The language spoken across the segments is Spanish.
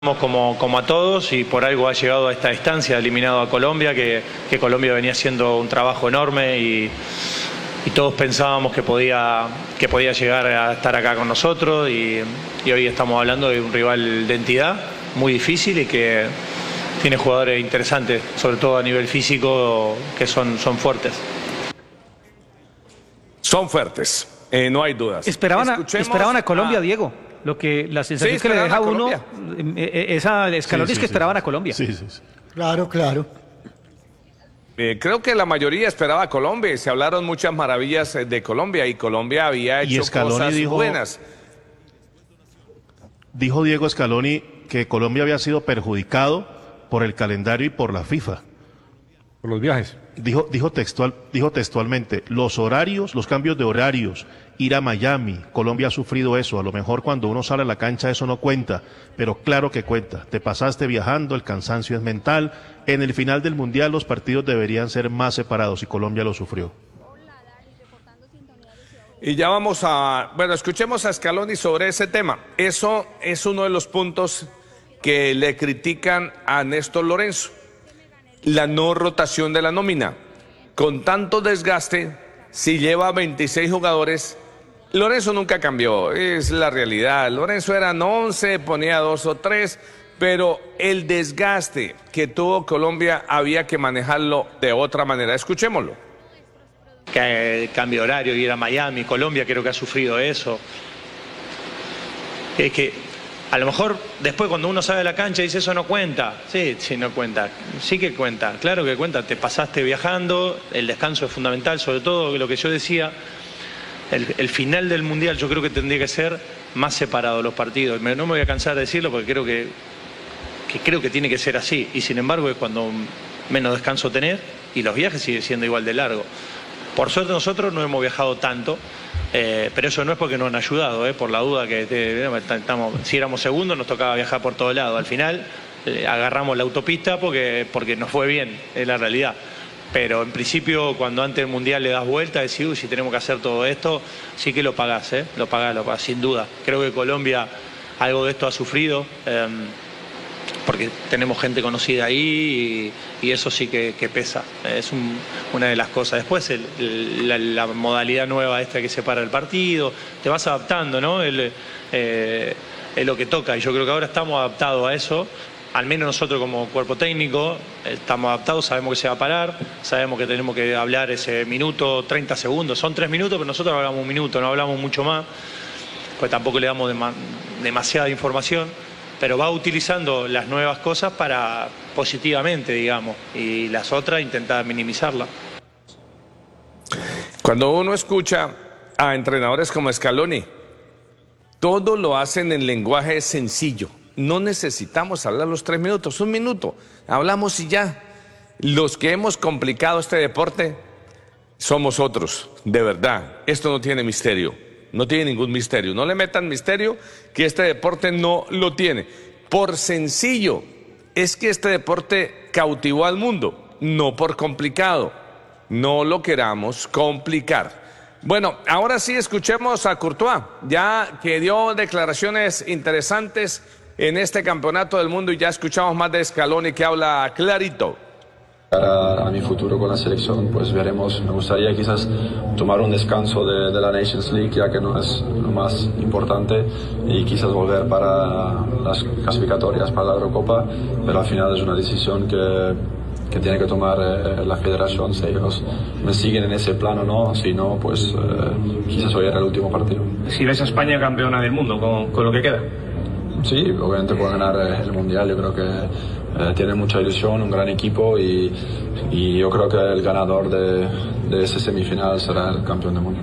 Como a todos, y por algo ha llegado a esta distancia, eliminado a Colombia, que Colombia venía haciendo un trabajo enorme y todos pensábamos que podía llegar a estar acá con nosotros y hoy estamos hablando de un rival de entidad muy difícil y que tiene jugadores interesantes, sobre todo a nivel físico, que son fuertes. Son fuertes, no hay dudas. Esperaban a Colombia, Diego. La sensación que le deja a uno, esa Scaloni es que esperaban a Colombia. Sí. Claro. Creo que la mayoría esperaba a Colombia. Se hablaron muchas maravillas de Colombia y Colombia había hecho cosas buenas. Dijo Diego Scaloni que Colombia había sido perjudicado por el calendario y por la FIFA. Por los viajes. Dijo textualmente, los cambios de horarios, ir a Miami, Colombia ha sufrido eso, a lo mejor cuando uno sale a la cancha eso no cuenta, pero claro que cuenta, te pasaste viajando, el cansancio es mental, en el final del Mundial los partidos deberían ser más separados y Colombia lo sufrió. Y ya escuchemos a Scaloni sobre ese tema. Eso es uno de los puntos que le critican a Néstor Lorenzo. La no rotación de la nómina. Con tanto desgaste, si lleva 26 jugadores, Lorenzo nunca cambió, es la realidad. Lorenzo eran 11, ponía 2 o 3, pero el desgaste que tuvo Colombia había que manejarlo de otra manera. Escuchémoslo. Que el cambio de horario, ir a Miami, Colombia creo que ha sufrido eso. Es que a lo mejor después cuando uno sale de la cancha dice eso no cuenta. Sí, no cuenta. Sí que cuenta, claro que cuenta. Te pasaste viajando, el descanso es fundamental, sobre todo lo que yo decía, el final del Mundial yo creo que tendría que ser más separado los partidos. No me voy a cansar de decirlo porque creo que tiene que ser así. Y sin embargo es cuando menos descanso tenés y los viajes siguen siendo igual de largos. Por suerte nosotros no hemos viajado tanto. Pero eso no es porque nos han ayudado, por la duda que si éramos segundos nos tocaba viajar por todo lado. Al final agarramos la autopista porque nos fue bien, es la realidad. Pero en principio cuando antes del Mundial le das vuelta, decís, si tenemos que hacer todo esto, sí que lo pagás, lo pagás, sin duda. Creo que Colombia algo de esto ha sufrido, porque tenemos gente conocida ahí y eso sí que pesa, es una de las cosas. Después la modalidad nueva esta que separa el partido, te vas adaptando, ¿no? Es lo que toca y yo creo que ahora estamos adaptados a eso, al menos nosotros como cuerpo técnico estamos adaptados, sabemos que se va a parar, sabemos que tenemos que hablar ese minuto, 30 segundos, son 3 minutos, pero nosotros hablamos un minuto, no hablamos mucho más, pues tampoco le damos demasiada información. Pero va utilizando las nuevas cosas para positivamente, digamos, y las otras intentar minimizarlas. Cuando uno escucha a entrenadores como Scaloni, todo lo hacen en lenguaje sencillo. No necesitamos hablar los 3 minutos, 1 minuto, hablamos y ya. Los que hemos complicado este deporte somos otros, de verdad. Esto no tiene misterio. No tiene ningún misterio. No le metan misterio que este deporte no lo tiene. Por sencillo, es que este deporte cautivó al mundo, no por complicado. No lo queramos complicar. Bueno, ahora sí escuchemos a Courtois, ya que dio declaraciones interesantes en este campeonato del mundo y ya escuchamos más de Scaloni que habla clarito. A mi futuro con la selección, pues veremos. Me gustaría quizás tomar un descanso de la Nations League, ya que no es lo más importante, y quizás volver para las clasificatorias para la Eurocopa, pero al final es una decisión que tiene que tomar la federación, si ellos me siguen en ese plano o no, si no, pues quizás hoy era el último partido. Si ves a España campeona del mundo con lo que queda. Sí, obviamente puede ganar el Mundial, yo creo que tiene mucha ilusión, un gran equipo y yo creo que el ganador de ese semifinal será el campeón del mundo.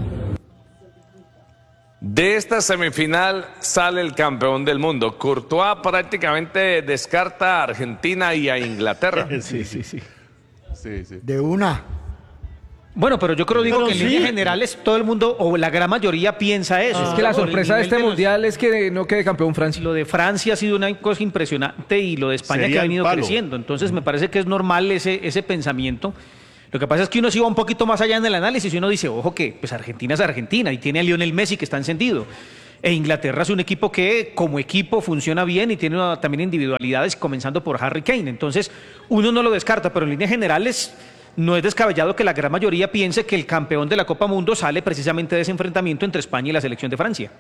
De esta semifinal sale el campeón del mundo. Courtois prácticamente descarta a Argentina y a Inglaterra. Sí. De una. Bueno, pero yo creo que en líneas generales todo el mundo o la gran mayoría piensa eso. Es que la sorpresa de este mundial es que no quede campeón Francia. Lo de Francia ha sido una cosa impresionante y lo de España que ha venido creciendo. Entonces me parece que es normal ese pensamiento. Lo que pasa es que uno sí va un poquito más allá en el análisis y uno dice, ojo que pues Argentina es Argentina y tiene a Lionel Messi que está encendido. E Inglaterra es un equipo que como equipo funciona bien y tiene también individualidades, comenzando por Harry Kane. Entonces, uno no lo descarta, pero en líneas generales no es descabellado que la gran mayoría piense que el campeón de la Copa Mundo sale precisamente de ese enfrentamiento entre España y la selección de Francia.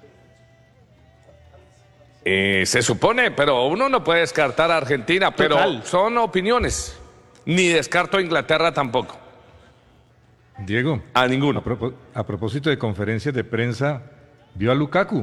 Se supone, pero uno no puede descartar a Argentina, pero Total. son opiniones. Ni descarto a Inglaterra tampoco. Diego, A ninguno. a propósito de conferencias de prensa, ¿vio a Lukaku?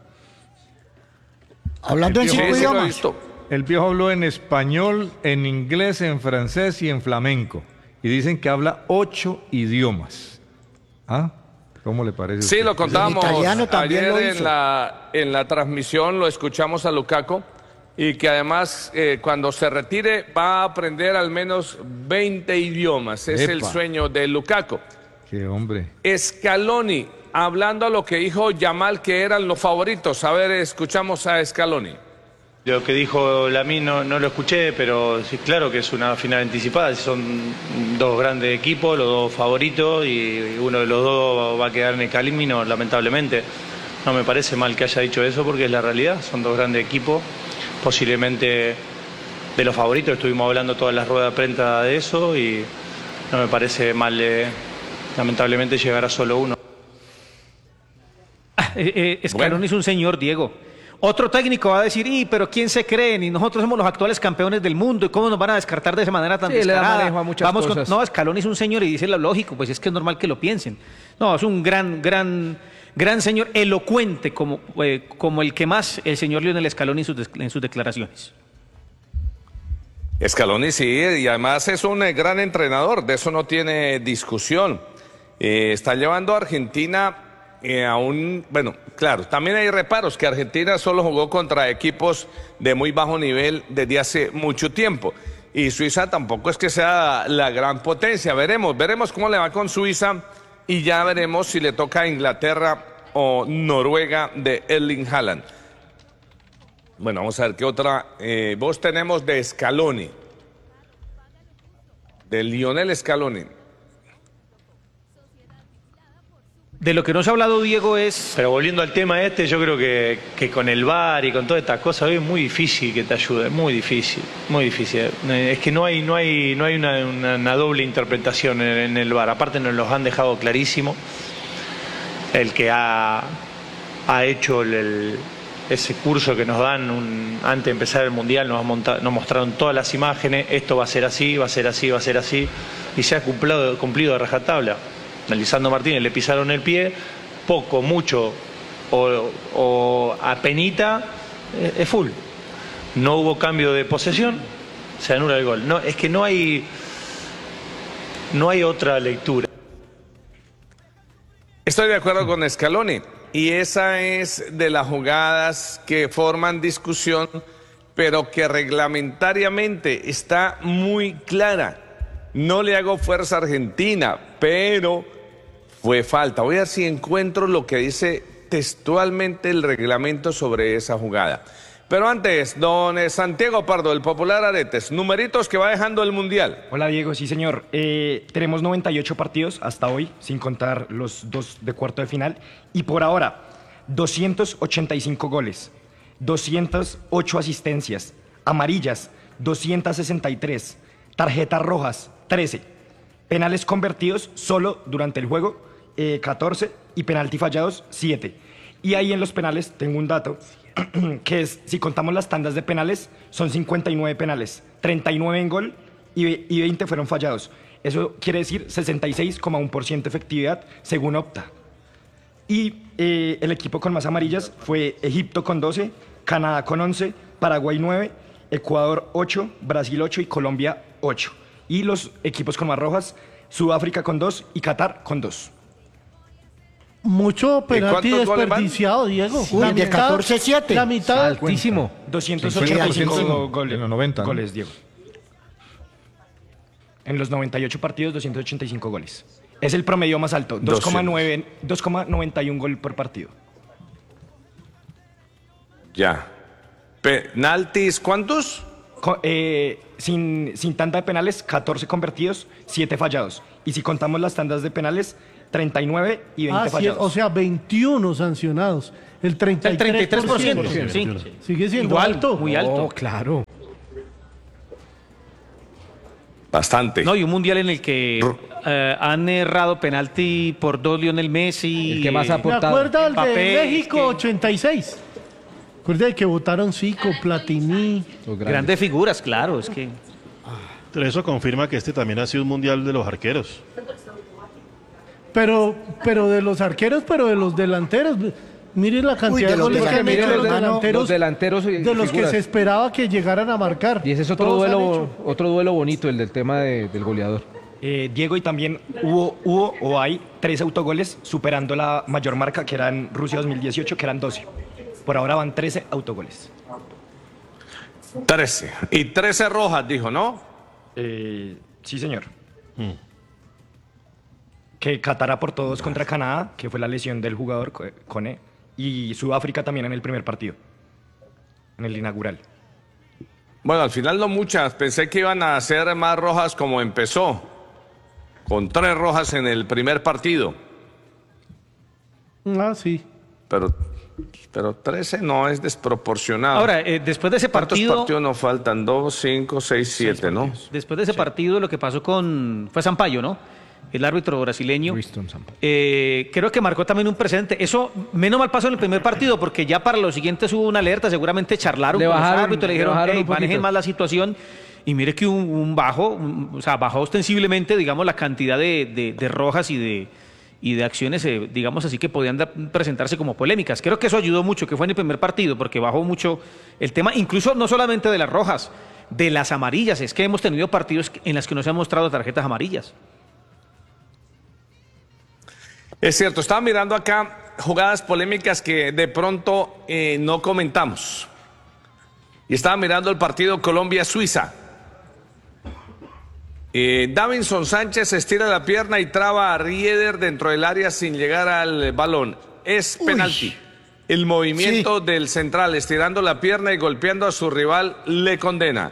Hablando en Sí, 5 sí, lo he idiomas. visto. El viejo habló en español, en inglés, en francés y en flamenco. Y dicen que habla 8 idiomas. ¿Ah? ¿Cómo le parece? a Sí, usted? lo contábamos El italiano también ayer lo en hizo. la transmisión, lo escuchamos a Lukaku, y que además cuando se retire va a aprender al menos 20 idiomas. Es el Epa. sueño de Lukaku. Qué hombre. Scaloni, hablando a lo que dijo Yamal, que eran los favoritos. A ver, escuchamos a Scaloni. Lo que dijo Lamine no lo escuché, pero sí, claro que es una final anticipada. Son dos grandes equipos, los dos favoritos, y uno de los dos va a quedar en el camino, lamentablemente. No me parece mal que haya dicho eso porque es la realidad. Son dos grandes equipos, posiblemente de los favoritos. Estuvimos hablando todas las ruedas de prensa de eso y no me parece mal, lamentablemente, llegar a solo uno. Scaloni Bueno. es un señor, Diego. Otro técnico va a decir, pero ¿quién se creen? Y nosotros somos los actuales campeones del mundo. ¿Y cómo nos van a descartar de esa manera tan Sí, le da descarada? manejo a muchas cosas. No, Scaloni es un señor y dice lo lógico, pues es que es normal que lo piensen. No, es un gran señor, elocuente como el que más, el señor Lionel Scaloni en sus declaraciones. Scaloni sí, y además es un gran entrenador, de eso no tiene discusión. Está llevando a Argentina a un... Bueno, claro, también hay reparos, que Argentina solo jugó contra equipos de muy bajo nivel desde hace mucho tiempo. Y Suiza tampoco es que sea la gran potencia. Veremos cómo le va con Suiza y ya veremos si le toca a Inglaterra o Noruega de Erling Haaland. Bueno, vamos a ver qué otra voz tenemos de Scaloni, de Lionel Scaloni. De lo que no se ha hablado, Diego, es... Pero volviendo al tema yo creo que con el VAR y con todas estas cosas hoy es muy difícil que te ayude, muy difícil, muy difícil. Es que no hay una doble interpretación en el VAR. Aparte nos los han dejado clarísimo. El que ha hecho ese curso que nos dan antes de empezar el Mundial, nos mostraron todas las imágenes, esto va a ser así, va a ser así, va a ser así, y se ha cumplido de rajatabla. A Lisandro Martínez le pisaron el pie, poco, mucho o apenita, es full. No hubo cambio de posesión, se anula el gol. No, es que no hay otra lectura. Estoy de acuerdo con Scaloni, y esa es de las jugadas que forman discusión, pero que reglamentariamente está muy clara. No le hago fuerza a Argentina, pero fue falta. Voy a ver si encuentro lo que dice textualmente el reglamento sobre esa jugada. Pero antes, don Santiago Pardo, el popular Aretes, numeritos que va dejando el Mundial. Hola Diego, sí señor. Tenemos 98 partidos hasta hoy, sin contar los 2 de cuarto de final. Y por ahora, 285 goles, 208 asistencias, amarillas, 263, tarjetas rojas, 13, penales convertidos solo durante el juego, 14, y penalti fallados, 7. Y ahí en los penales tengo un dato, que es, si contamos las tandas de penales, son 59 penales, 39 en gol y 20 fueron fallados. Eso quiere decir 66,1% efectividad según Opta. Y el equipo con más amarillas fue Egipto con 12, Canadá con 11, Paraguay 9, Ecuador 8, Brasil 8 y Colombia 8. Y los equipos con más rojas, Sudáfrica con 2 y Qatar con 2. Mucho penalti cuántos goles van? desperdiciado, Diego. Uy, de 14-7. La mitad. Altísimo. 285 goles, En los 90, ¿no? goles, Diego. En los 98 partidos, 285 goles. Es el promedio más alto, 2,91 gol por partido. Ya. ¿Penaltis cuántos? Sin tanda de penales, 14 convertidos, 7 fallados. Y si contamos las tandas de penales, 39 y 20 fallados. O sea, 21 sancionados. El 33%. Sí. Sigue siendo Igual, alto. muy alto. Oh, claro. Bastante. No, y un mundial en el que han errado penalti por 2 Lionel Messi. El que más ha ¿Me aportado. acuerdas Mbappé, de México es que- 86? ¿Recuerda que votaron Zico, Platini? Los grandes. Grandes figuras, claro, es que... Pero eso confirma que este también ha sido un mundial de los arqueros. Pero de los arqueros, pero de los delanteros. Miren la cantidad de de los goles que han delanteros, hecho los hermano, delanteros. los delanteros y de los que figuras. se esperaba que llegaran a marcar. Y ese es otro Todos han duelo, hecho. otro duelo bonito, el del tema del goleador. Diego, y también hubo o hay 3 autogoles superando la mayor marca que era en Rusia 2018, que eran 12. Por ahora van 13 autogoles. 13. Y 13 rojas, dijo, ¿no? Sí, señor. Que Qatar por todos contra Canadá, que fue la lesión del jugador Kone, y Sudáfrica también en el primer partido, en el inaugural. Bueno, al final no muchas. Pensé que iban a hacer más rojas como empezó, con 3 rojas en el primer partido. Sí. Pero 13 no es desproporcionado. Ahora, después de ese ¿Cuántos partido... partidos nos faltan? 2, 5, 6, 7, ¿no? Después de ese partido, lo que pasó fue Sampaio, ¿no? El árbitro brasileño. Winston Sampaio. Creo que marcó también un precedente. Eso, menos mal pasó en el primer partido, porque ya para los siguientes hubo una alerta. Seguramente charlaron Le con bajaron- los árbitros, le dijeron, le bajaron hey, un poquito. manejen más la situación. Y mire que o sea, bajó ostensiblemente, digamos, la cantidad de rojas y de acciones, digamos así, que podían presentarse como polémicas. Creo que eso ayudó mucho, que fue en el primer partido, porque bajó mucho el tema, incluso no solamente de las rojas, de las amarillas. Es que hemos tenido partidos en los que nos han mostrado tarjetas amarillas. Es cierto, estaba mirando acá jugadas polémicas que de pronto no comentamos. Y estaba mirando el partido Colombia-Suiza. Davinson Sánchez estira la pierna y traba a Rieder dentro del área sin llegar al balón. Es penalti. El movimiento del central estirando la pierna y golpeando a su rival le condena.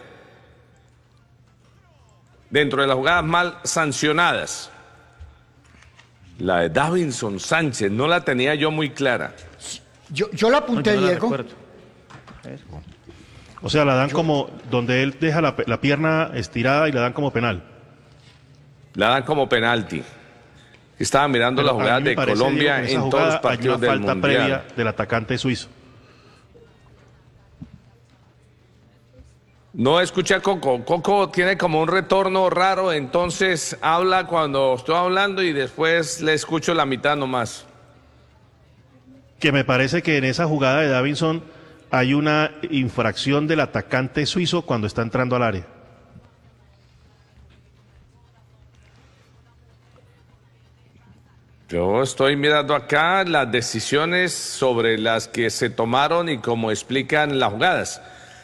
Dentro de las jugadas mal sancionadas. La de Davinson Sánchez no la tenía yo muy clara. Yo la apunté, No, yo no la Diego. recuerdo. O sea, la dan como donde él deja la pierna estirada y la dan como penal. La dan como penalti. Estaba mirando Pero las a jugadas mí me de parece, Colombia Diego, que en esa todos los jugada hay partidos una del falta Mundial. previa del atacante suizo. No escuché a Coco. Coco tiene como un retorno raro, entonces habla cuando estoy hablando y después le escucho la mitad nomás. Que me parece que en esa jugada de Davinson hay una infracción del atacante suizo cuando está entrando al área. Yo estoy mirando acá las decisiones sobre las que se tomaron y cómo explican las jugadas.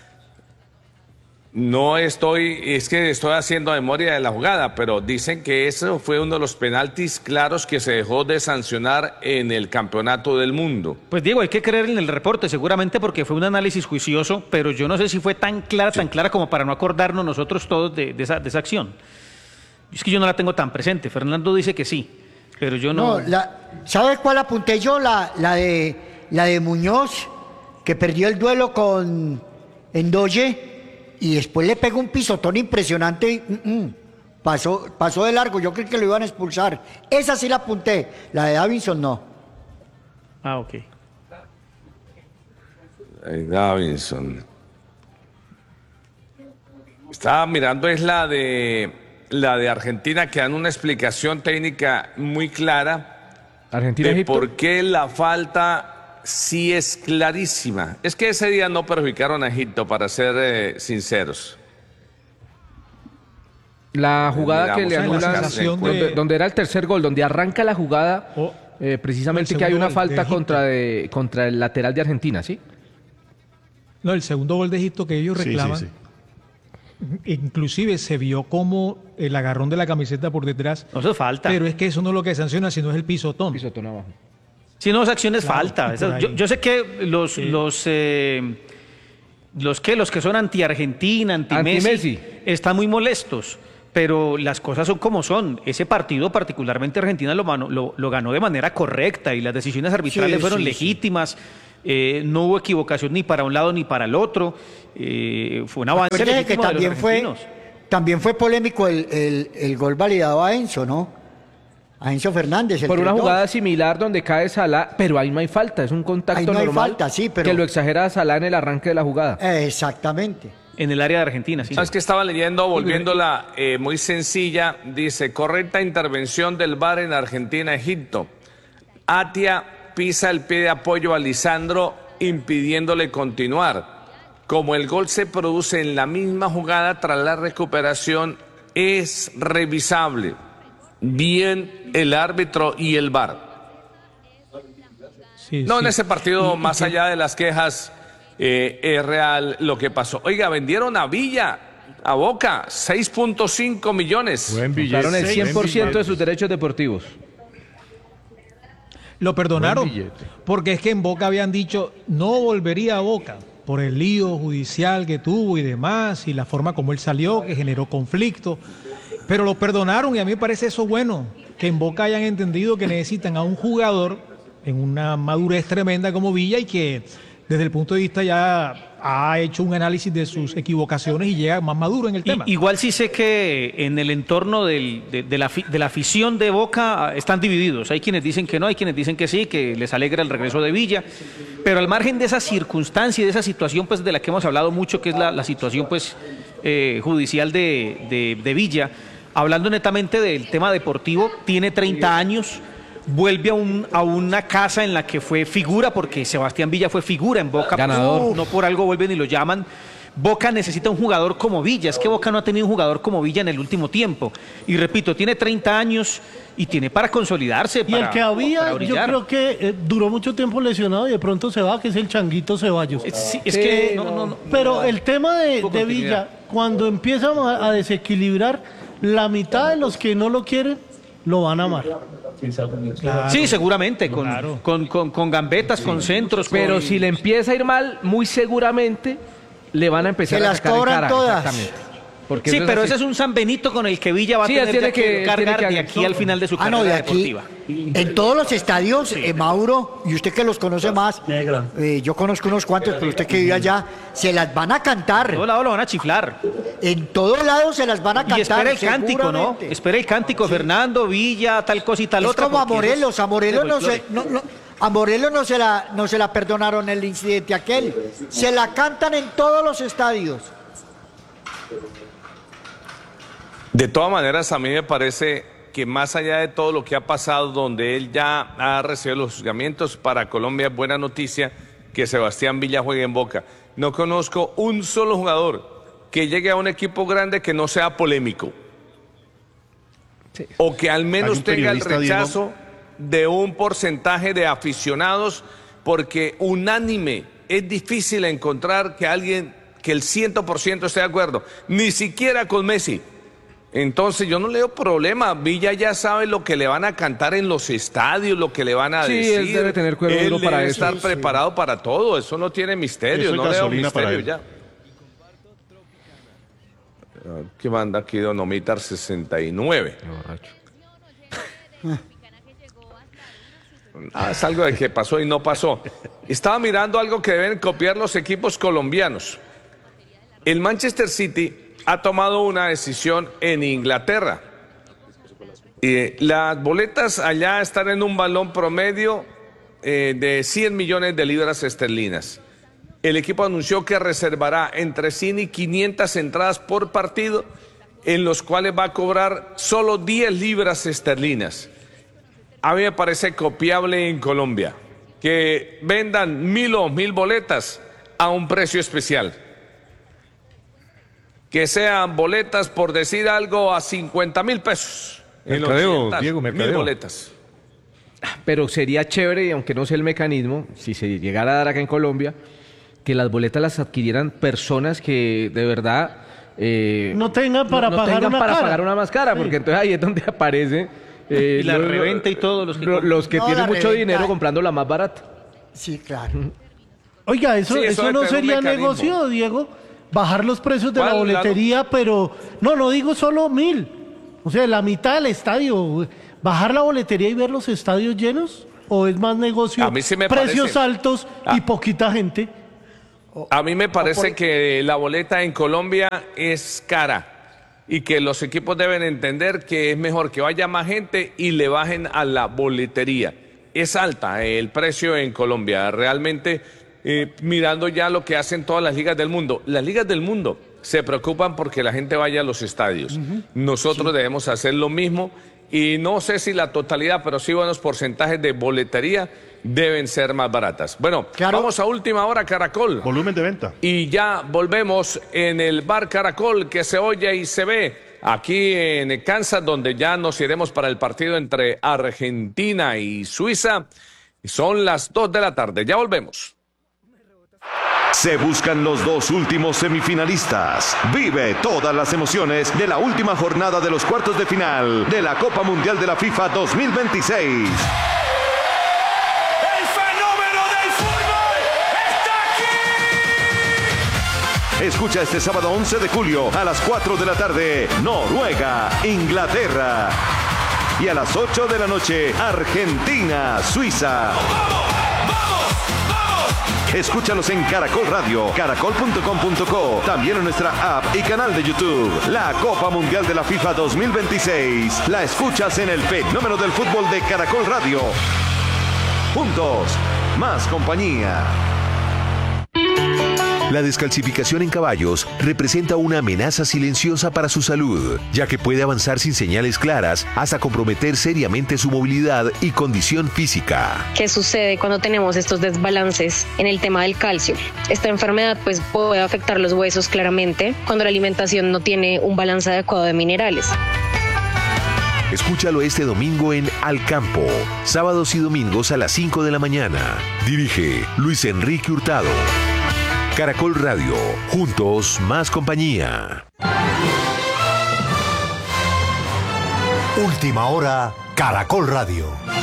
Es que estoy haciendo memoria de la jugada, pero dicen que eso fue uno de los penaltis claros que se dejó de sancionar en el Campeonato del Mundo. Pues Diego, hay que creer en el reporte, seguramente porque fue un análisis juicioso, pero yo no sé si fue tan clara como para no acordarnos nosotros todos de esa acción. Es que yo no la tengo tan presente. Fernando dice que sí, pero yo no. ¿Sabes cuál apunté yo? La de Muñoz, que perdió el duelo con Endoye y después le pegó un pisotón impresionante. Pasó de largo. Yo creí que lo iban a expulsar. Esa sí la apunté. La de Davinson no. Ah, ok. Davinson. Estaba mirando, es la de Argentina, que dan una explicación técnica muy clara Argentina, de Egipto. por qué la falta sí es clarísima. Es que ese día no perjudicaron a Egipto, para ser sinceros. La jugada que le Miramos anulan, la sensación de- donde era el tercer gol, donde arranca la jugada, precisamente que hay una segundo gol de falta Egipto. contra el lateral de Argentina, ¿sí? No, el segundo gol de Egipto que ellos Sí, reclaman. sí. Inclusive se vio como el agarrón de la camiseta por detrás. No, eso es falta. Pero es que eso no es lo que sanciona, sino es el pisotón. Pisotón abajo. Si no, esa acción es Claro, falta. por Esa- ahí. yo sé que los que son anti-Argentina, anti-Messi, Anti-Messi. están muy molestos. pero las cosas son como son. Ese partido, particularmente Argentina, lo ganó de manera correcta y las decisiones arbitrales fueron legítimas. No hubo equivocación ni para un lado ni para el otro. Fue un avance legítimo que también de los argentinos. También fue polémico el gol validado a Enzo, ¿no? A Enzo Fernández. Por una jugada similar donde cae Salah, pero ahí no hay falta, es un contacto ahí no normal hay falta, sí, pero... que lo exagera Salah en el arranque de la jugada. Exactamente. En el área de Argentina, sí. ¿Sabes que estaba leyendo, volviéndola muy sencilla? Dice, correcta intervención del VAR en Argentina-Egipto. Atia pisa el pie de apoyo a Lisandro, impidiéndole continuar. Como el gol se produce en la misma jugada tras la recuperación, es revisable. Bien el árbitro y el VAR. Sí, No, sí. en ese partido, más allá de las quejas, es real lo que pasó. Oiga, vendieron a Villa, a Boca, 6.5 millones. Buen Compraron el billete. 100% de sus derechos deportivos. Lo perdonaron, Buen billete. porque es que en Boca habían dicho no volvería a Boca por el lío judicial que tuvo y demás, y la forma como él salió, que generó conflicto. Pero lo perdonaron y a mí me parece eso bueno, que en Boca hayan entendido que necesitan a un jugador en una madurez tremenda como Villa y que desde el punto de vista ya ha hecho un análisis de sus equivocaciones y llega más maduro en el tema. Igual sí sé que en el entorno de la afición de Boca están divididos. Hay quienes dicen que no, hay quienes dicen que sí, que les alegra el regreso de Villa. Pero al margen de esa circunstancia y de esa situación pues de la que hemos hablado mucho, que es la situación pues judicial de Villa, hablando netamente del tema deportivo, tiene 30 años. Vuelve a una casa en la que fue figura, porque Sebastián Villa fue figura en Boca. Ganador. No por algo vuelven y lo llaman. Boca necesita un jugador como Villa. Es que Boca no ha tenido un jugador como Villa en el último tiempo. Y repito, tiene 30 años y tiene para consolidarse. Y el que había, para yo brillar. creo que duró mucho tiempo lesionado y de pronto se va, que es el Changuito Ceballos. Es que no. Pero el tema de Villa, cuando empieza a desequilibrar, la mitad de los que no lo quieren, lo van a amar. Claro. Sí, seguramente, Claro. con gambetas, con centros. Pero si le empieza a ir mal, muy seguramente le van a empezar Se a las sacar en cobran cara. todas. Exactamente. Porque Sí, eso es pero así. ese es un San Benito con el que Villa va a Sí, tener tiene ya que cargar que de aquí al final de su carrera no, de aquí. deportiva. En todos los estadios, Mauro, y usted que los conoce más, yo conozco unos cuantos, pero usted que vive allá, se las van a cantar. En todo lado lo van a chiflar. En todos lados se las van a cantar. Y espera el cántico, ¿no? seguramente. Espera el cántico, Fernando, Villa, tal cosa y tal Es otra. como a porque Morelos, eso a Morelos es no de se, folclore. a Morelos no se la perdonaron el incidente aquel. Se la cantan en todos los estadios. De todas maneras, a mí me parece que más allá de todo lo que ha pasado, donde él ya ha recibido los juzgamientos, para Colombia es buena noticia que Sebastián Villa juegue en Boca. No conozco un solo jugador que llegue a un equipo grande que no sea polémico. O que al Hay menos un tenga el periodista, rechazo de un porcentaje de aficionados, porque unánime es difícil encontrar que alguien, que el 100% esté de acuerdo, ni siquiera con Messi. Entonces yo no le veo problema. Villa ya sabe lo que le van a cantar en los estadios, lo que le van a Sí, decir. él debe tener cuero Él duro para debe eso. estar preparado para todo. Eso no tiene misterio, Eso es no le veo gasolina para misterio él. ya. ¿Qué manda aquí Don Omitar 69? Es algo de que pasó y no pasó. Estaba mirando algo que deben copiar los equipos colombianos. El Manchester City ha tomado una decisión en Inglaterra. Las boletas allá están en un valor promedio de 100 millones de libras esterlinas. El equipo anunció que reservará entre 100 y 500 entradas por partido, en los cuales va a cobrar solo 10 libras esterlinas. A mí me parece copiable en Colombia, que vendan 1.000 o 2.000 boletas a un precio especial. Que sean boletas, por decir algo, a 50.000 pesos. Mercadeo, Diego, 1.000 mercadeo. boletas. Pero sería chévere, y aunque no sé el mecanismo, si se llegara a dar acá en Colombia, que las boletas las adquirieran personas que de verdad No tengan para pagar tengan una para cara. pagar una más cara, porque entonces ahí es donde aparece Y la reventa y todos los que los que No, tienen la mucho reventa. dinero comprando la más barata. Sí, claro. Oiga, eso, Sí, eso eso debe no tener un sería mecanismo. negocio, Diego. bajar los precios de la boletería, pero no digo solo 1.000, o sea, la mitad del estadio, bajar la boletería y ver los estadios llenos, o es más negocio, a mí sí me precios parece altos y poquita gente. A mí me parece que la boleta en Colombia es cara y que los equipos deben entender que es mejor que vaya más gente y le bajen a la boletería. Es alta el precio en Colombia, realmente mirando ya lo que hacen todas las ligas del mundo. Las ligas del mundo se preocupan porque la gente vaya a los estadios. Nosotros debemos hacer lo mismo y no sé si la totalidad, pero sí buenos porcentajes de boletería deben ser más baratas. Bueno, vamos a última hora, Caracol. Volumen de venta. Y ya volvemos en el bar Caracol, que se oye y se ve aquí en Kansas, donde ya nos iremos para el partido entre Argentina y Suiza. Son las 2 de la tarde. Ya volvemos. Se buscan los dos últimos semifinalistas. Vive todas las emociones de la última jornada de los cuartos de final de la Copa Mundial de la FIFA 2026. Escucha este sábado 11 de julio a las 4 de la tarde, Noruega, Inglaterra. Y a las 8 de la noche, Argentina, Suiza. Escúchalos en Caracol Radio, caracol.com.co, también en nuestra app y canal de YouTube. La Copa Mundial de la FIFA 2026. La escuchas en el fenómeno del fútbol de Caracol Radio. Juntos, más compañía. La descalcificación en caballos representa una amenaza silenciosa para su salud, ya que puede avanzar sin señales claras hasta comprometer seriamente su movilidad y condición física. ¿Qué sucede cuando tenemos estos desbalances en el tema del calcio? Esta enfermedad pues puede afectar los huesos claramente cuando la alimentación no tiene un balance adecuado de minerales. Escúchalo este domingo en Al Campo, sábados y domingos a las 5 de la mañana. Dirige Luis Enrique Hurtado. Caracol Radio, juntos más compañía. Última hora, Caracol Radio.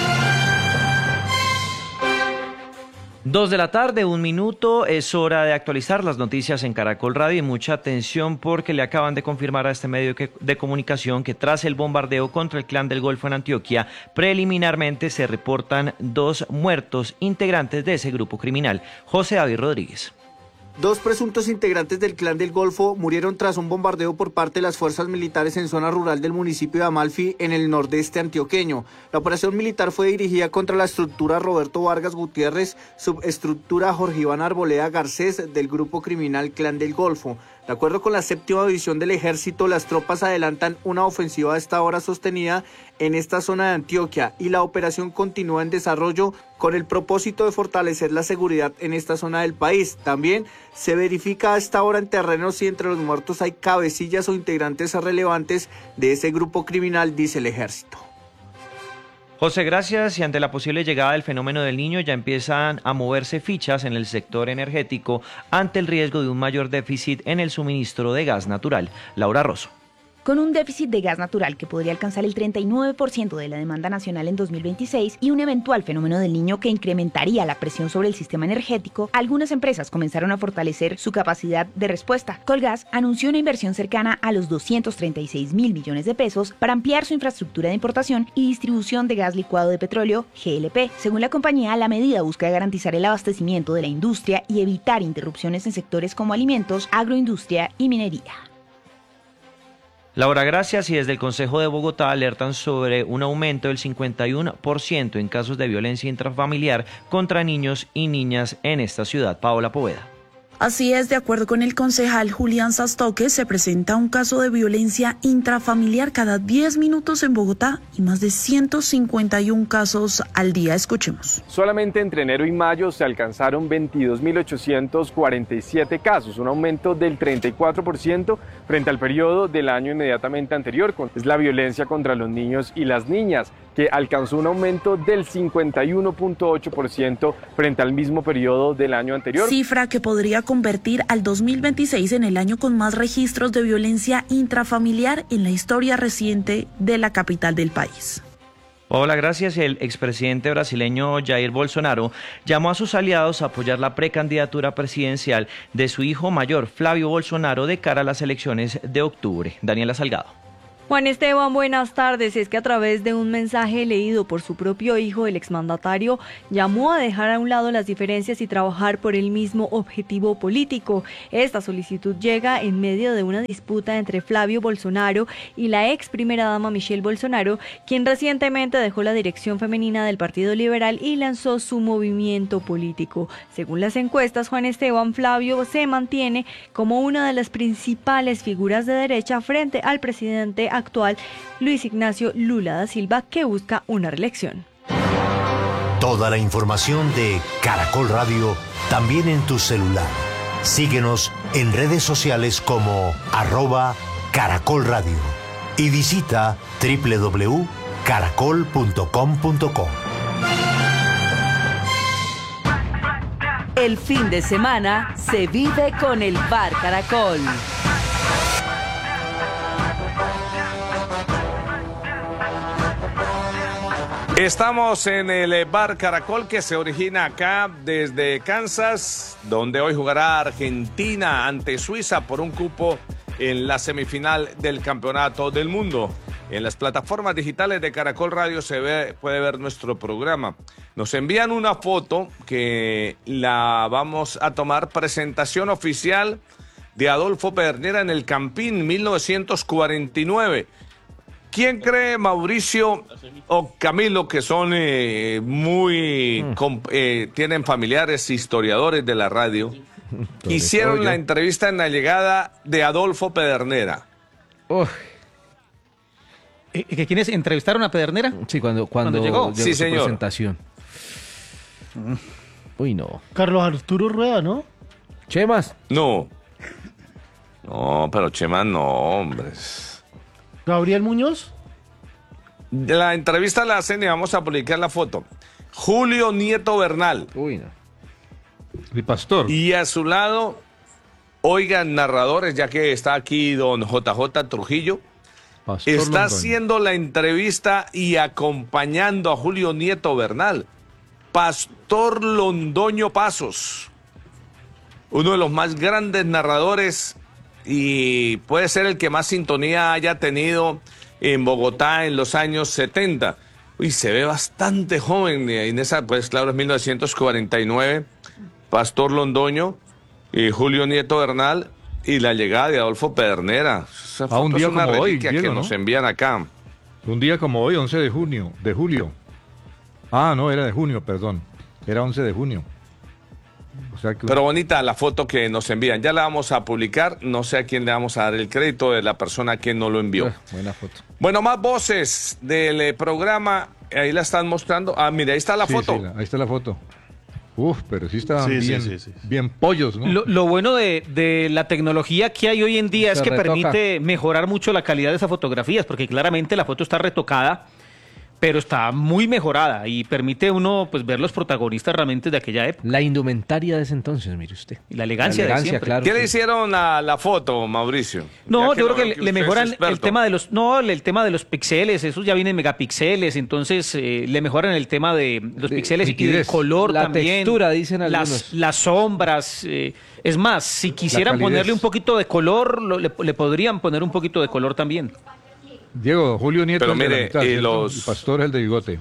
2 de la tarde, 1 minuto, es hora de actualizar las noticias en Caracol Radio y mucha atención porque le acaban de confirmar a este medio de comunicación que tras el bombardeo contra el Clan del Golfo en Antioquia, preliminarmente se reportan 2 muertos integrantes de ese grupo criminal. José David Rodríguez. 2 presuntos integrantes del Clan del Golfo murieron tras un bombardeo por parte de las fuerzas militares en zona rural del municipio de Amalfi, en el nordeste antioqueño. La operación militar fue dirigida contra la estructura Roberto Vargas Gutiérrez, subestructura Jorge Iván Arboleda Garcés del grupo criminal Clan del Golfo. De acuerdo con la 7ª División del Ejército, las tropas adelantan una ofensiva a esta hora sostenida en esta zona de Antioquia y la operación continúa en desarrollo con el propósito de fortalecer la seguridad en esta zona del país. También se verifica a esta hora en terreno si entre los muertos hay cabecillas o integrantes relevantes de ese grupo criminal, dice el Ejército. José, gracias. Y ante la posible llegada del fenómeno del Niño, ya empiezan a moverse fichas en el sector energético ante el riesgo de un mayor déficit en el suministro de gas natural. Laura Rosso. Con un déficit de gas natural que podría alcanzar el 39% de la demanda nacional en 2026 y un eventual fenómeno del Niño que incrementaría la presión sobre el sistema energético, algunas empresas comenzaron a fortalecer su capacidad de respuesta. Colgas anunció una inversión cercana a los 236.000 millones de pesos para ampliar su infraestructura de importación y distribución de gas licuado de petróleo, GLP. Según la compañía, la medida busca garantizar el abastecimiento de la industria y evitar interrupciones en sectores como alimentos, agroindustria y minería. Laura, gracias. Y desde el Consejo de Bogotá alertan sobre un aumento del 51% en casos de violencia intrafamiliar contra niños y niñas en esta ciudad. Paola Poveda. Así es, de acuerdo con el concejal Julián Sastoque, se presenta un caso de violencia intrafamiliar cada 10 minutos en Bogotá y más de 151 casos al día. Escuchemos. Solamente entre enero y mayo se alcanzaron 22.847 casos, un aumento del 34% frente al periodo del año inmediatamente anterior. Es la violencia contra los niños y las niñas, que alcanzó un aumento del 51.8% frente al mismo periodo del año anterior. Cifra que podría convertir al 2026 en el año con más registros de violencia intrafamiliar en la historia reciente de la capital del país. Hola, gracias. El expresidente brasileño Jair Bolsonaro llamó a sus aliados a apoyar la precandidatura presidencial de su hijo mayor, Flavio Bolsonaro, de cara a las elecciones de octubre. Daniela Salgado. Juan Esteban, buenas tardes. Es que a través de un mensaje leído por su propio hijo, el exmandatario llamó a dejar a un lado las diferencias y trabajar por el mismo objetivo político. Esta solicitud llega en medio de una disputa entre Flavio Bolsonaro y la ex primera dama Michelle Bolsonaro, quien recientemente dejó la dirección femenina del Partido Liberal y lanzó su movimiento político. Según las encuestas, Juan Esteban, Flavio se mantiene como una de las principales figuras de derecha frente al presidente actual Luis Ignacio Lula da Silva, que busca una reelección. Toda la información de Caracol Radio también en tu celular. Síguenos en redes sociales como @Caracol Radio y visita www.caracol.com.co. El fin de semana se vive con el Bar Caracol. Estamos en el Bar Caracol, que se origina acá desde Kansas, donde hoy jugará Argentina ante Suiza por un cupo en la semifinal del Campeonato del Mundo. En las plataformas digitales de Caracol Radio puede ver nuestro programa. Nos envían una foto que la vamos a tomar, presentación oficial de Adolfo Pedernera en el Campín 1949. ¿Quién cree, Mauricio o Camilo, que son tienen familiares historiadores de la radio, hicieron la entrevista en la llegada de Adolfo Pedernera? ¿Quiénes entrevistaron a Pedernera? Sí, cuando llegó. Sí, su señor. presentación. Uy, no. Carlos Arturo Rueda, ¿no? ¿Chemas? No, pero Chemas no, hombre. ¿Gabriel Muñoz? La entrevista la hacen y vamos a publicar la foto. Julio Nieto Bernal. Uy, no. El pastor. Y a su lado, oigan, narradores, ya que está aquí don JJ Trujillo, Pastor está Londoño. haciendo la entrevista y acompañando a Julio Nieto Bernal, Pastor Londoño Pasos, uno de los más grandes narradores y puede ser el que más sintonía haya tenido en Bogotá en los años 70. Uy, se ve bastante joven, en esa, pues claro, es 1949, Pastor Londoño y Julio Nieto Bernal y la llegada de Adolfo Pedernera. Esa A un foto día es una como hoy, reliquia Diego, que ¿no? nos envían acá. Un día como hoy, 11 de julio. Ah, no, era de junio, perdón. Era 11 de junio. O sea que... Pero bonita la foto que nos envían. Ya la vamos a publicar. No sé a quién le vamos a dar el crédito de la persona que nos lo envió. Buena foto. Bueno, más voces del programa. Ahí la están mostrando. Ah, mira, ahí está la Sí, foto. sí, ahí está la foto. Uf, pero sí estaban Sí, sí, bien, sí, sí. bien pollos, ¿no? Lo bueno de la tecnología que hay hoy en día es Se que retoca. permite mejorar mucho la calidad de esas fotografías, porque claramente la foto está retocada, pero está muy mejorada y permite uno pues ver los protagonistas realmente de aquella época. La indumentaria de ese entonces, mire usted. Y la elegancia de siempre. claro. ¿Qué le sí. hicieron a la foto, Mauricio? No, Ya yo lo creo veo que le usted es mejoran el experto. tema de los pixeles, esos ya vienen megapíxeles, entonces le mejoran el tema de los De píxeles y del nitidez. color La también. textura, dicen algunos. Las sombras, es más, si quisieran calidez. ponerle un poquito de color, le podrían poner un poquito de color también. Diego, Julio Nieto Pero es de la mire, mitad, y ¿cierto? los- El pastor es el de bigote.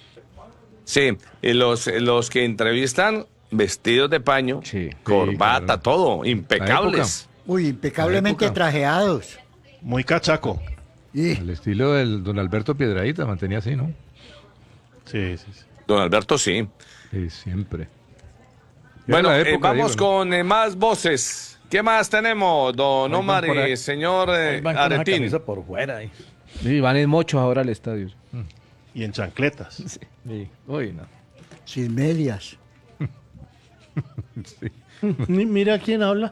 Sí, y los que entrevistan vestidos de paño, Sí. corbata, claro. todo, impecables. Uy, impecablemente La época. trajeados. Muy cachaco. Y El estilo del don Alberto Piedradita mantenía así, ¿no? Sí, sí, sí. Don Alberto, sí. Sí, siempre. Bueno, Era la época, vamos digo, ¿no? con más voces. ¿Qué más tenemos, don Ahí Omar van por ahí. y señor Ahí van con esa Aretín? camisa por fuera. ahí. Sí, van en mocho ahora al estadio. Y en chancletas. Sí. Uy, no. sin medias. Mira quién habla.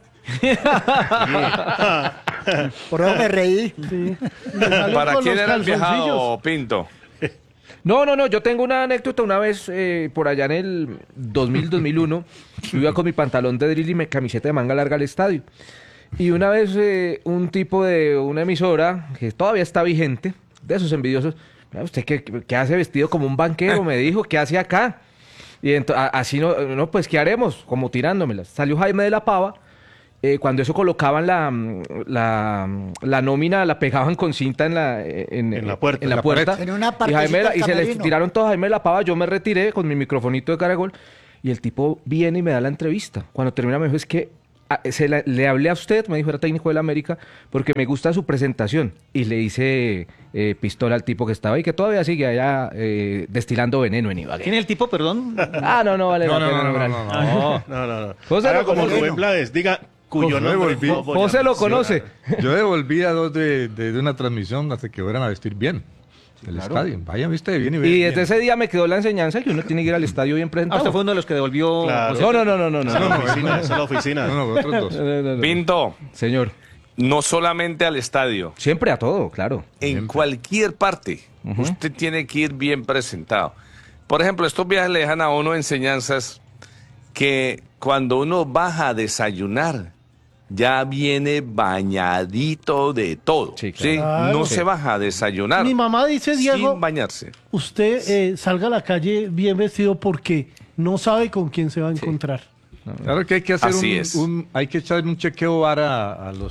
Por eso me reí. Sí. Le salen ¿Para con quién los era el viajado, calzoncillos. Pinto? No, yo tengo una anécdota una vez por allá en el 2000-2001, iba con mi pantalón de drill y mi camiseta de manga larga al estadio. Y una vez un tipo de una emisora, que todavía está vigente, de esos envidiosos, ¿Usted qué hace vestido como un banquero? Me dijo, ¿qué hace acá? Y así no, pues, ¿qué haremos? Como tirándomelas. Salió Jaime de la Pava. Cuando eso colocaban la nómina, la pegaban con cinta en la puerta. En una Y partecita y se les camerino. tiraron todos a Jaime de la Pava. Yo me retiré con mi microfonito de Caracol. Y el tipo viene y me da la entrevista. Cuando termina me dijo, es que le hablé a usted, me dijo, era técnico del América, porque me gusta su presentación. Y le hice pistola al tipo que estaba ahí, que todavía sigue allá destilando veneno en Ibagué. ¿Quién es el tipo, perdón? No vale la pena nombrar. No. José Haga lo como conoce. Rubén Blades, diga cuyo nombre. José lo conoce. Yo devolví a dos de una transmisión hasta que fueran a vestir bien el estadio. Vayan, viste, bien y bien. Y desde ese día me quedó la enseñanza que uno tiene que ir al estadio bien presentado. Usted fue uno de los que devolvió... Claro. No. Esa es la oficina. No, otros dos. Pinto. Señor. No solamente al estadio. Siempre a todo, claro. En cualquier parte. Usted tiene que ir bien presentado. Por ejemplo, estos viajes le dejan a uno enseñanzas que cuando uno baja a desayunar, ya viene bañadito de todo. Sí, claro. No Sí. se baja a desayunar. Mi mamá dice, Diego, sin bañarse. usted salga a la calle bien vestido porque no sabe con quién se va a encontrar. Claro que hay que hacer Así es. hay que echar un chequeo VAR a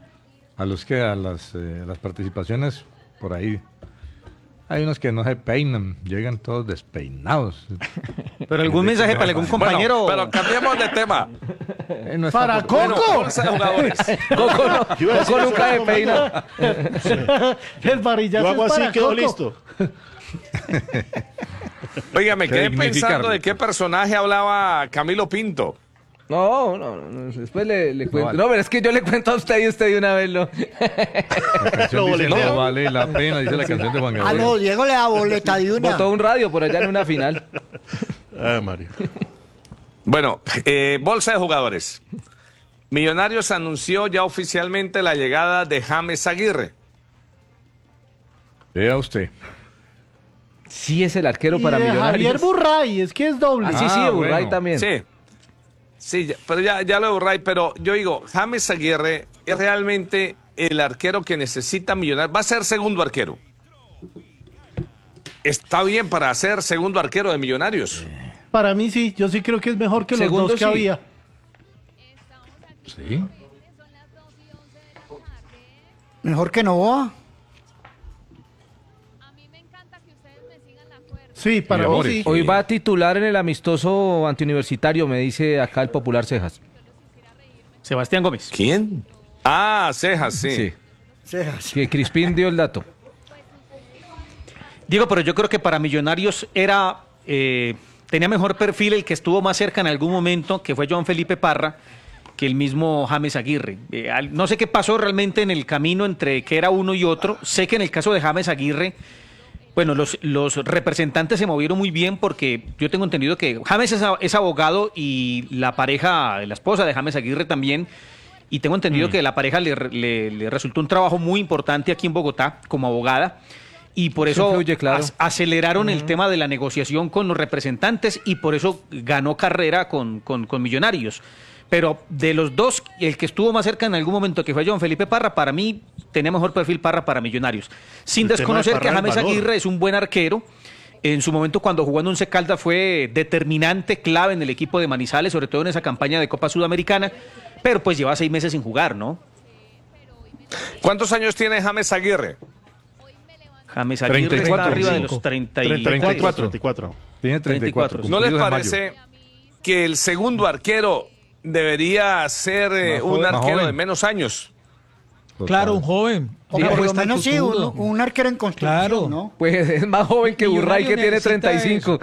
las participaciones por ahí. Hay unos que no se peinan, llegan todos despeinados. Pero algún mensaje para algún compañero. Bueno, pero cambiemos de tema. ¡Para Coco! Bolsa de jugadores. Coco nunca se peina. El varillazo Yo hago es así, para quedo Coco. listo. Oiga, me quedé pensando dignificarlo. de qué personaje hablaba Camilo Pinto. No, después le cuento. No, pero es que yo le cuento a usted y usted de una vez lo... La canción dice, no vale la pena, dice la canción de Juan Ah, Gabriel. no, Diego le da boleta de una. Botó un radio por allá en una final. Mario. Bueno, bolsa de jugadores. Millonarios anunció ya oficialmente la llegada de James Aguirre. Vea usted. Sí es el arquero Y para de Millonarios. Javier Burray, es que es doble. Sí, Burray bueno. también. Sí, pero ya lo de Burray, pero yo digo, James Aguirre es realmente el arquero que necesita Millonarios. Va a ser segundo arquero. Está bien para ser segundo arquero de Millonarios. Para mí sí, yo sí creo que es mejor que los Segundo, dos que sí. había. Sí. Mejor que Novoa. Sí, para mí Amores. sí. Hoy va a titular en el amistoso antiuniversitario, me dice acá el popular Cejas. Sebastián Gómez. ¿Quién? Ah, Cejas, sí. Que Crispín dio el dato. Diego, pero yo creo que para Millonarios tenía mejor perfil el que estuvo más cerca en algún momento, que fue Joan Felipe Parra, que el mismo James Aguirre. No sé qué pasó realmente en el camino entre que era uno y otro. Sé que en el caso de James Aguirre, bueno, los representantes se movieron muy bien porque yo tengo entendido que James es abogado y la esposa de James Aguirre también. Y tengo entendido que la pareja le resultó un trabajo muy importante aquí en Bogotá como abogada. Y por eso influye, claro. aceleraron el tema de la negociación con los representantes y por eso ganó carrera con Millonarios. Pero de los dos, el que estuvo más cerca en algún momento, que fue Joan Felipe Parra, para mí tenía mejor perfil Parra para Millonarios. Sin El tema de desconocer que Parra, el James valor. Aguirre es un buen arquero. En su momento, cuando jugó en Once Caldas, fue determinante, clave en el equipo de Manizales, sobre todo en esa campaña de Copa Sudamericana. Pero pues lleva 6 meses sin jugar, ¿no? ¿Cuántos años tiene James Aguirre? James Aguirre 34, está arriba de 35. los 34. Tiene 34. ¿No les cumplidos en mayo. parece que el segundo arquero debería ser Más un joven, más arquero joven. de menos años? Claro, un joven. O Una por lo apuesta al menos sí, futuro. un arquero en construcción, Claro. ¿no? Pues es más joven que Burray, que tiene Millonario 35.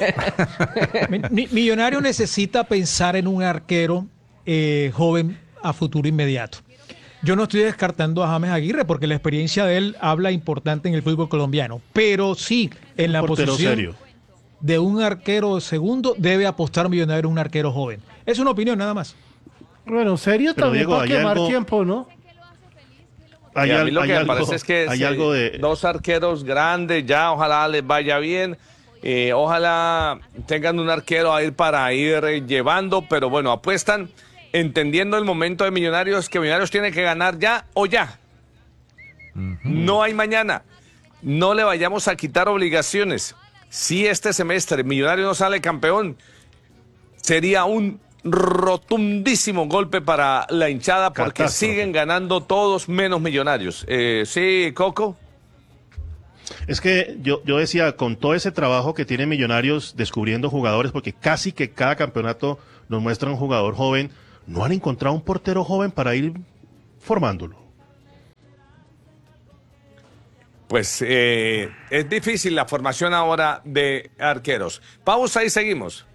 Millonario necesita pensar en un arquero joven a futuro inmediato. Yo no estoy descartando a James Aguirre porque la experiencia de él habla importante en el fútbol colombiano. Pero sí, en la Portero posición serio. de un arquero segundo debe apostar Millonario un arquero joven. Es una opinión nada más. Bueno, serio Pero, también Diego, para hay quemar algo- tiempo, ¿no? Hay, Y a mí lo hay que me algo, parece es que hay algo de... dos arqueros grandes ya, ojalá les vaya bien. Ojalá tengan un arquero a ir para ir llevando, pero bueno, apuestan entendiendo el momento de Millonarios, que Millonarios tiene que ganar ya o ya. No hay mañana. no le vayamos a quitar obligaciones. Si este semestre Millonarios no sale campeón, sería un rotundísimo golpe para la hinchada porque siguen ganando todos menos Millonarios. Sí, Coco. Es que yo decía, con todo ese trabajo que tiene Millonarios descubriendo jugadores, porque casi que cada campeonato nos muestra un jugador joven, no han encontrado un portero joven para ir formándolo. Pues es difícil la formación ahora de arqueros. Pausa y seguimos.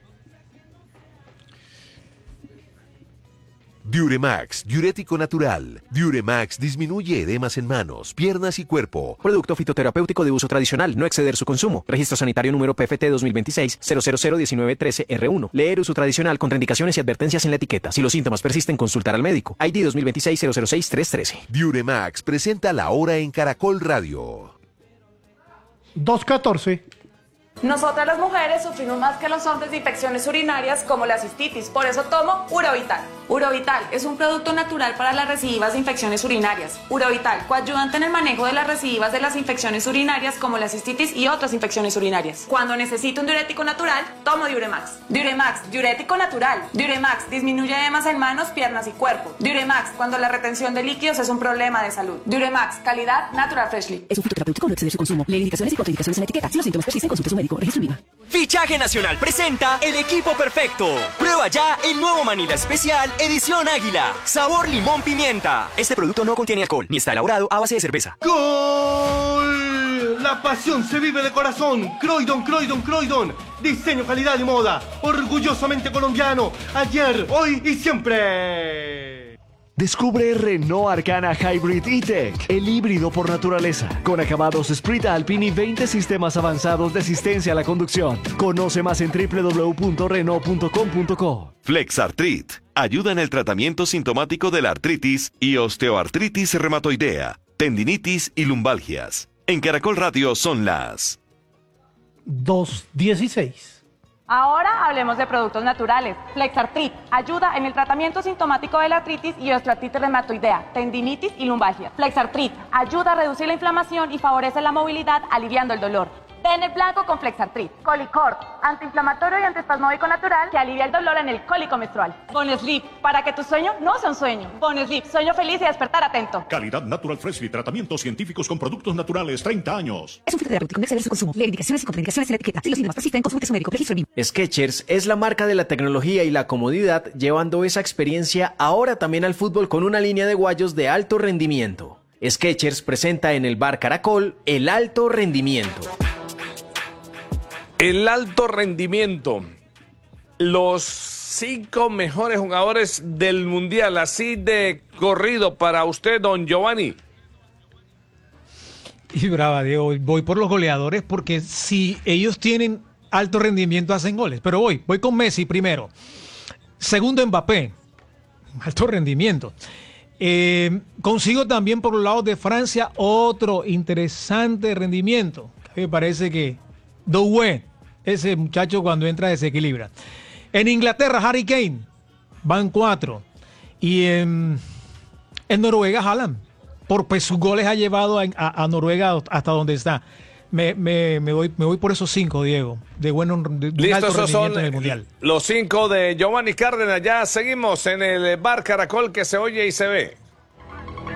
Diuremax, diurético natural. Diuremax disminuye edemas en manos, piernas y cuerpo. Producto fitoterapéutico de uso tradicional, no exceder su consumo. Registro sanitario número PFT 2026-0001913-R1. Leer uso tradicional, contraindicaciones y advertencias en la etiqueta. Si los síntomas persisten, consultar al médico. ID 2026-006-313. Diuremax presenta La Hora en Caracol Radio. 2:14. Nosotras las mujeres sufrimos más que los hombres de infecciones urinarias como la cistitis, por eso tomo Urovital. Urovital es un producto natural para las recidivas de infecciones urinarias. Urovital, coayudante en el manejo de las recidivas de las infecciones urinarias como la cistitis y otras infecciones urinarias. Cuando necesito un diurético natural, tomo Diuremax. Diuremax, diurético natural. Diuremax disminuye edemas en manos, piernas y cuerpo. Diuremax, cuando la retención de líquidos es un problema de salud. Diuremax, calidad Natural Freshly. Es un fitoterapéutico, no exceder su consumo. Leer indicaciones y contraindicaciones en la etiqueta. Si los síntomas persisten, consulte a su médico. Registro IVA. Fichaje Nacional presenta El Equipo Perfecto. Prueba ya el nuevo Manila Especial Edición Águila. Sabor limón pimienta. Este producto no contiene alcohol ni está elaborado a base de cerveza. ¡Gol! La pasión se vive de corazón. Croydon, Croydon, Croydon. Diseño, calidad y moda. Orgullosamente colombiano. Ayer, hoy y siempre. Descubre Renault Arcana Hybrid E-Tech, el híbrido por naturaleza, con acabados Sprint Alpine y 20 sistemas avanzados de asistencia a la conducción. Conoce más en www.renault.com.co. Flexartrit ayuda en el tratamiento sintomático de la artritis y osteoartritis reumatoidea, tendinitis y lumbalgias. En Caracol Radio son las 2:16. Ahora hablemos de productos naturales. Flexartrit ayuda en el tratamiento sintomático de la artritis y osteoartritis reumatoidea, tendinitis y lumbalgia. Flexartrit ayuda a reducir la inflamación y favorece la movilidad, aliviando el dolor. Pene blanco con Flexartrit. Colicort, antiinflamatorio y antiespasmódico natural que alivia el dolor en el cólico menstrual. Bonesleep, para que tu sueño no sea un sueño. Bonesleep, sueño feliz y despertar atento. Calidad Natural Freshly, tratamientos científicos con productos naturales, 30 años. Es un fitoterapéutico, no exceder su consumo. Leer indicaciones y contraindicaciones en la etiqueta. Si los síntomas persisten, consulte a su médico. Registro IVA. Skechers es la marca de la tecnología y la comodidad, llevando esa experiencia ahora también al fútbol con una línea de guayos de alto rendimiento. Skechers presenta en el Bar Caracol el alto rendimiento. El alto rendimiento. Los 5 mejores jugadores del Mundial, así de corrido para usted, don Giovanni. Y brava, Diego, voy por los goleadores porque si ellos tienen alto rendimiento hacen goles. Pero voy con Messi primero. Segundo, Mbappé. Alto rendimiento. Consigo también por los lados de Francia otro interesante rendimiento. Me parece que Doué, ese muchacho cuando entra desequilibra. En Inglaterra, Harry Kane, van 4. Y en Noruega, Haaland, por pues, sus goles ha llevado a Noruega hasta donde está. Me voy por esos 5, Diego, de alto rendimiento en el Mundial. Los 5 de Giovanni Cárdenas. Ya seguimos en el Bar Caracol que se oye y se ve.